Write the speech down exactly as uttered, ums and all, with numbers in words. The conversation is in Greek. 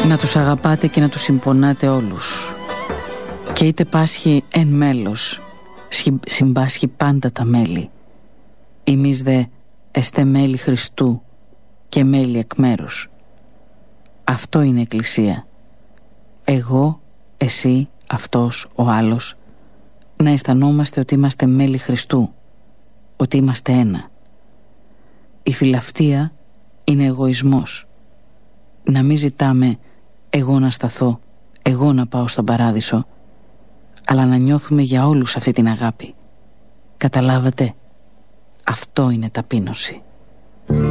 Να τους αγαπάτε και να τους συμπονάτε όλους. Και είτε πάσχει εν μέλος, συμπάσχει πάντα τα μέλη. Εμείς δε εστέ μέλη Χριστού και μέλη εκ μέρους. Αυτό είναι εκκλησία. Εγώ, εσύ, αυτός, ο άλλος. Να αισθανόμαστε ότι είμαστε μέλη Χριστού, ότι είμαστε ένα. Η φιλαυτία είναι εγωισμός. Να μην ζητάμε εγώ να σταθώ, εγώ να πάω στον παράδεισο, αλλά να νιώθουμε για όλους αυτή την αγάπη. Καταλάβατε? Αυτό είναι ταπείνωση.